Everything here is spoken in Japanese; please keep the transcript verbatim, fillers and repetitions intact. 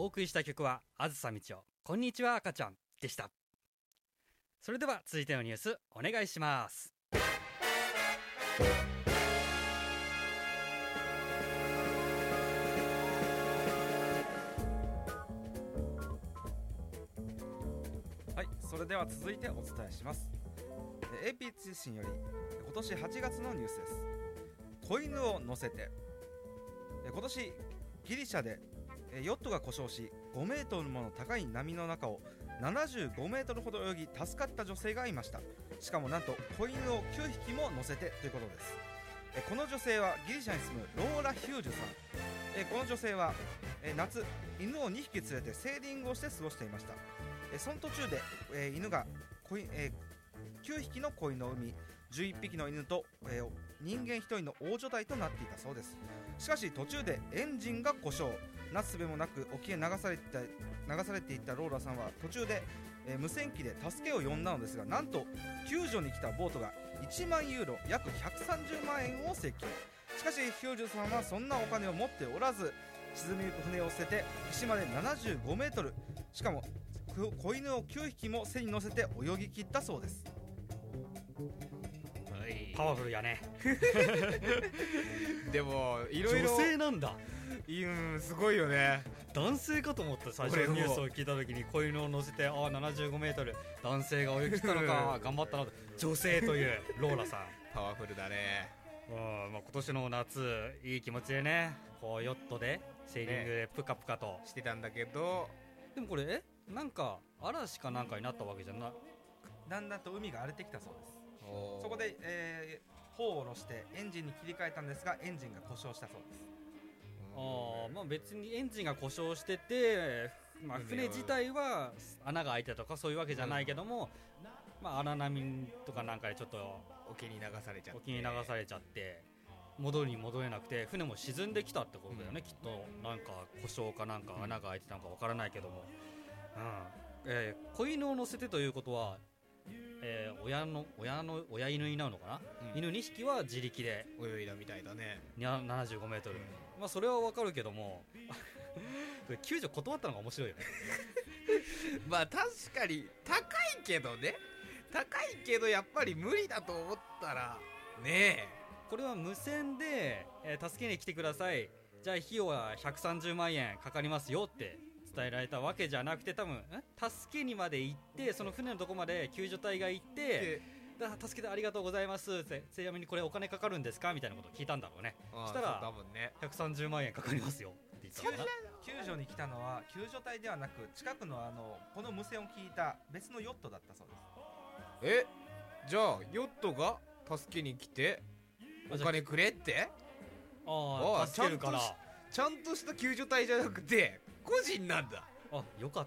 お送りした曲はあずさみちおこんにちは赤ちゃんでした。それでは続いてのニュースお願いします。 はい、それでは続いてお伝えします。 エーピー 通信より今年はちがつのニュースです。子犬を乗せて。今年ギリシャでヨットが故障しごメートルもの高い波の中をななじゅうごメートルほど泳ぎ助かった女性がいました。しかもなんと子犬をきゅうひきも乗せてということです。この女性はギリシャに住むローラ・ヒュージュさん。この女性は夏犬をにひき連れてセーリングをして過ごしていました。その途中で犬が子犬きゅうひきの子犬を産みじゅういっぴきの犬と人間ひとりの大所帯となっていたそうです。しかし途中でエンジンが故障、なすすべもなく沖へ流されていた流されていったローラさんは途中で、えー、無線機で助けを呼んだのですが、なんと救助に来たボートがいちまんユーロ約ひゃくさんじゅうまんえんを請求。しかしヒュージュさんはそんなお金を持っておらず、沈みゆく船を捨てて岸までななじゅうごメートル、しかも子犬をきゅうひきも背に乗せて泳ぎ切ったそうです。 パワフルやねでもいろいろ女性なんだ。 うんすごいよね。 男性かと思った。最初のニュースを聞いた時に子犬を乗せてああななじゅうごメートル男性が泳ぎ切ったのか頑張ったなと。女性というローラさんパワフルだね。 うん、まあ、今年の夏いい気持ちでねこうヨットでセーリングでプカプカと、 ね、してたんだけど、 でもこれえなんか嵐かなんかになったわけじゃない。 だんだんと海が荒れてきたそうです。そこで、えー、帆を下ろしてエンジンに切り替えたんですがエンジンが故障したそうです。 あ、まあ、別にエンジンが故障してて、まあ、船自体は穴が開いてとかそういうわけじゃないけども、うん、まあ、荒波とかなんかでちょっと沖に流されちゃって沖に流されちゃって戻りに戻れなくて船も沈んできたってことだよね、うん、きっとなんか故障かなんか穴が開いてたのかわからないけども、うんえー、子犬を乗せてということはえー、親の親の親犬になるのかな、うん、犬にひきは自力で泳いだみたいだね。 ななじゅうごメートル、うん、まあそれはわかるけども救助断ったのが面白いよねまあ確かに高いけどね高いけどやっぱり無理だと思ったらねえ、 これは無線で、えー、助けに来てください、じゃあ費用はひゃくさんじゅうまんえんかかりますよって伝えられたわけじゃなくて、多分助けにまで行ってその船のとこまで救助隊が行ってだから助けてありがとうございますって、ちなみにこれお金かかるんですかみたいなことを聞いたんだろうね。そしたら多分ねひゃくさんじゅうまんえんかかりますよって言ったのかな。 救助に来たのは救助隊ではなく近くのあのこの無線を聞いた別のヨットだったそうです。えじゃあヨットが助けに来てお金くれって、 ああ助けるからちゃんとした救助隊じゃなくて個人なんだ。 あよかっ